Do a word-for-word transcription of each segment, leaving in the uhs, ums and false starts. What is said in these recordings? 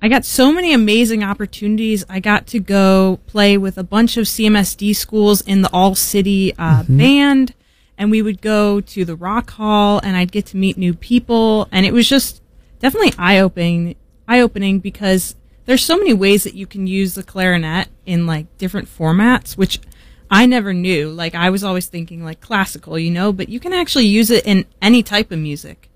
I got so many amazing opportunities. I got to go play with a bunch of C M S D schools in the all-city uh, mm-hmm. band, and we would go to the Rock Hall, and I'd get to meet new people, and it was just definitely eye-opening, eye-opening because there's so many ways that you can use the clarinet in, like, different formats, which I never knew. Like, I was always thinking, like, classical, you know, but you can actually use it in any type of music.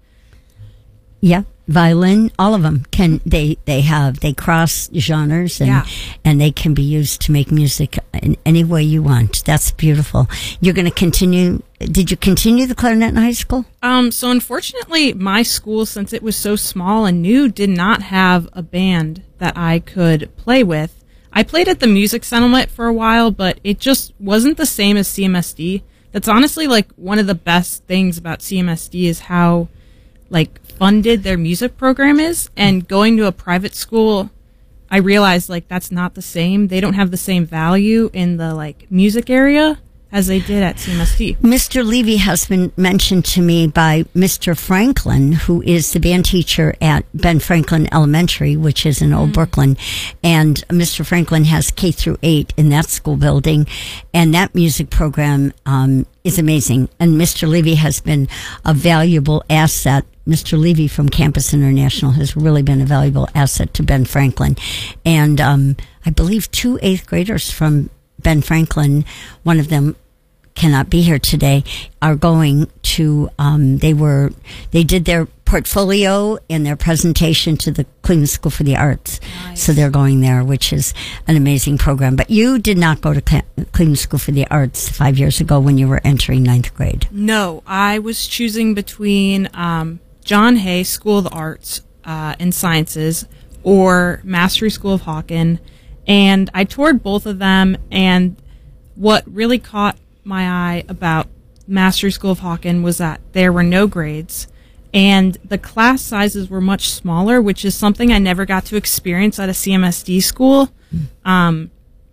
Yeah, violin, all of them can. They they have they cross genres and yeah. and they can be used to make music in any way you want. That's beautiful. You're going to continue. Did you continue the clarinet in high school? Um. So unfortunately, my school, since it was so small and new, did not have a band that I could play with. I played at the Music Settlement for a while, but it just wasn't the same as C M S D. That's honestly like one of the best things about C M S D is how like funded their music program is, and going to a private school, I realized like that's not the same. They don't have the same value in the like music area as they did at C M S D. Mister Levy has been mentioned to me by Mister Franklin, who is the band teacher at Ben Franklin Elementary, which is in Old mm. Brooklyn. And Mister Franklin has K through eight in that school building. And that music program um, is amazing. And Mister Levy has been a valuable asset. Mister Levy from Campus International has really been a valuable asset to Ben Franklin. And um, I believe two eighth graders from Ben Franklin, one of them cannot be here today, are going to, um, they were, they did their portfolio and their presentation to the Cleveland School for the Arts. Nice. So they're going there, which is an amazing program. But you did not go to Cle- Cleveland School for the Arts five years ago when you were entering ninth grade. No, I was choosing between um, John Hay School of the Arts uh, and Sciences or Mastery School of Hawken. And I toured both of them, and what really caught my eye about Mastery School of Hawken was that there were no grades, and the class sizes were much smaller, which is something I never got to experience at a C M S D school. Um,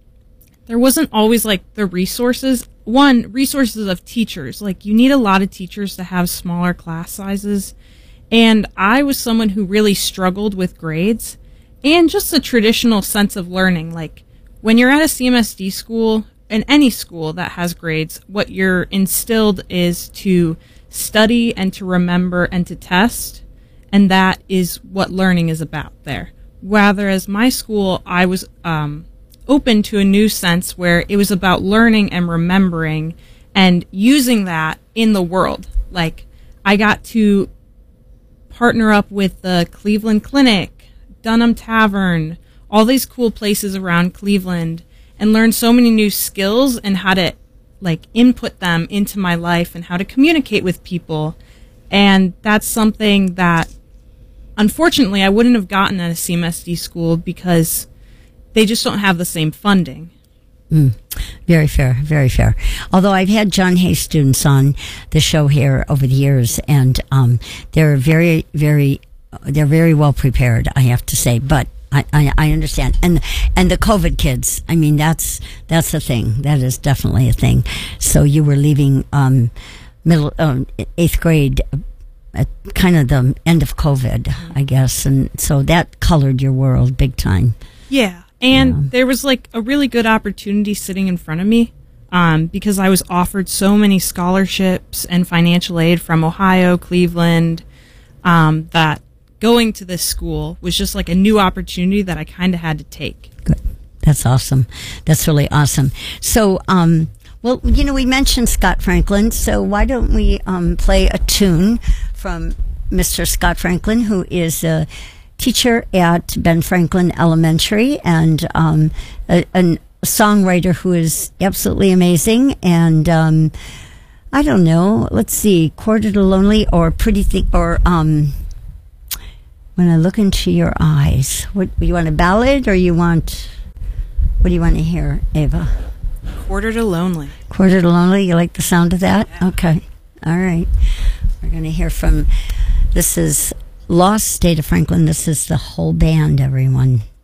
there wasn't always, like, the resources. One, resources of teachers. Like, you need a lot of teachers to have smaller class sizes, and I was someone who really struggled with grades. And just a traditional sense of learning. Like, when you're at a C M S D school, in any school that has grades, what you're instilled is to study and to remember and to test. And that is what learning is about there. Whereas my school, I was um, open to a new sense where it was about learning and remembering and using that in the world. Like, I got to partner up with the Cleveland Clinic, Dunham Tavern, all these cool places around Cleveland, and learn so many new skills and how to like input them into my life and how to communicate with people. And that's something that unfortunately I wouldn't have gotten at a C M S D school because they just don't have the same funding. Mm, very fair, very fair. Although I've had John Hay students on the show here over the years, and um, they're very, very They're very well prepared, I have to say, but I, I, I understand. And and the COVID kids, I mean, that's that's a thing. That is definitely a thing. So you were leaving um, middle um, eighth grade at kind of the end of COVID, I guess, and so that colored your world big time. Yeah, and yeah. There was like a really good opportunity sitting in front of me um, because I was offered so many scholarships and financial aid from Ohio, Cleveland, um, that going to this school was just like a new opportunity that I kind of had to take. Good. That's awesome. That's really awesome. So, um, well, you know, we mentioned Scott Franklin, so why don't we um, play a tune from Mister Scott Franklin, who is a teacher at Ben Franklin Elementary and um, a, a songwriter who is absolutely amazing. And um, I don't know, let's see, Quarter to Lonely or Pretty Thing, or um, When I Look Into Your Eyes. What, you want a ballad or you want, what do you want to hear, Ava? Quarter to Lonely. Quarter to Lonely, you like the sound of that? Yeah. Okay. All right. We're going to hear from, this is Lost State of Franklin. This is the whole band, everyone.